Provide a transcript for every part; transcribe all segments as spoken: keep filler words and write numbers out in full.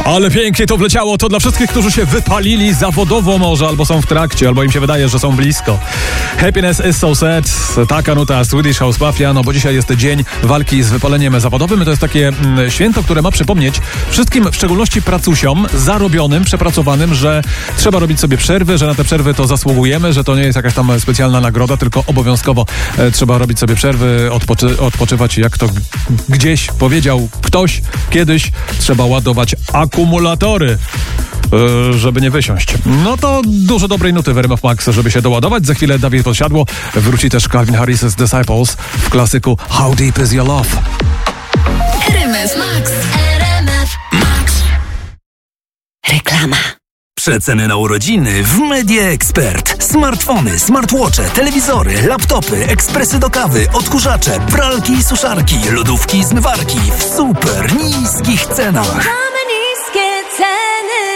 Ale pięknie to wleciało. To dla wszystkich, którzy się wypalili zawodowo może, albo są w trakcie, albo im się wydaje, że są blisko. Happiness is so sad. Taka nuta Swedish House Mafia, no bo dzisiaj jest dzień walki z wypaleniem zawodowym. To jest takie mm, święto, które ma przypomnieć wszystkim, w szczególności pracusiom, zarobionym, przepracowanym, że trzeba robić sobie przerwy, że na te przerwy to zasługujemy, że to nie jest jakaś tam specjalna nagroda, tylko obowiązkowo e, trzeba robić sobie przerwy, odpoczy- odpoczywać, jak to g- gdzieś powiedział ktoś kiedyś, trzeba ładować akumulatory, yy, żeby nie wysiąść. No to dużo dobrej nuty w R M F Max, żeby się doładować. Za chwilę Dawid Podsiadło. Wróci też Calvin Harris's Disciples w klasyku How Deep Is Your Love. R M F Max. R M F Max. Reklama. Przeceny na urodziny w Media Expert. Smartfony, smartwatche, telewizory, laptopy, ekspresy do kawy, odkurzacze, pralki i suszarki, lodówki i zmywarki w super niskich cenach. Mamy niskie ceny.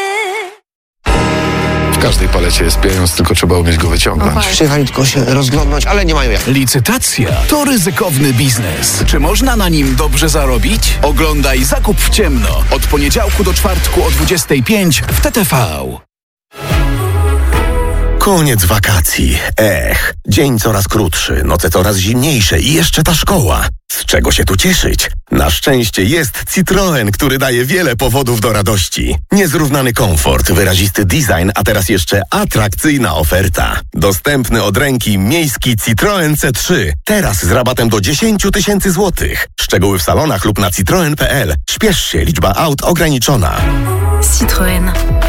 W każdej palecie jest pieniądz, tylko trzeba umieć go wyciągnąć. Przyjechali tylko się rozglądnąć, ale nie mają jak. Licytacja to ryzykowny biznes. Czy można na nim dobrze zarobić? Oglądaj Zakup w ciemno od poniedziałku do czwartku o dwudziestej piątej w T T V. Koniec wakacji. Ech, dzień coraz krótszy, noce coraz zimniejsze i jeszcze ta szkoła. Z czego się tu cieszyć? Na szczęście jest Citroen, który daje wiele powodów do radości. Niezrównany komfort, wyrazisty design, a teraz jeszcze atrakcyjna oferta. Dostępny od ręki miejski Citroen C trzy. Teraz z rabatem do dziesięć tysięcy złotych. Szczegóły w salonach lub na citroen kropka p l. Śpiesz się, liczba aut ograniczona. Citroen.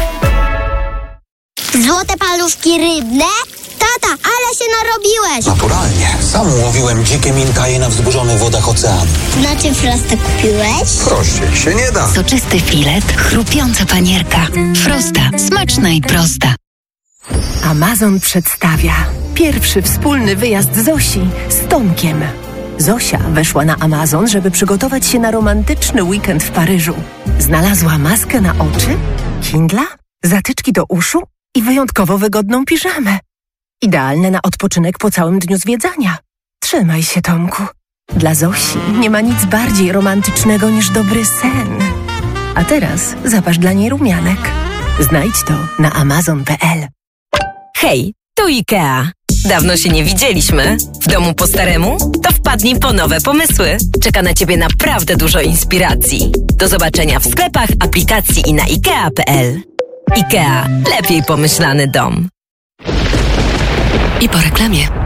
Złote paluszki rybne? Tata, ale się narobiłeś! Naturalnie. Sam łowiłem dzikie minkaje na wzburzonych wodach oceanu. Znaczy Frosta kupiłeś? Prościej się nie da. Soczysty filet, chrupiąca panierka. Frosta. Smaczna i prosta. Amazon przedstawia pierwszy wspólny wyjazd Zosi z Tomkiem. Zosia weszła na Amazon, żeby przygotować się na romantyczny weekend w Paryżu. Znalazła maskę na oczy, Kindla, zatyczki do uszu i wyjątkowo wygodną piżamę. Idealne na odpoczynek po całym dniu zwiedzania. Trzymaj się, Tomku. Dla Zosi nie ma nic bardziej romantycznego niż dobry sen. A teraz zapasz dla niej rumianek. Znajdź to na amazon kropka p l. Hej, tu IKEA. Dawno się nie widzieliśmy. W domu po staremu? To wpadnij po nowe pomysły. Czeka na Ciebie naprawdę dużo inspiracji. Do zobaczenia w sklepach, aplikacji i na ikea kropka p l. IKEA. Lepiej pomyślany dom. I po reklamie.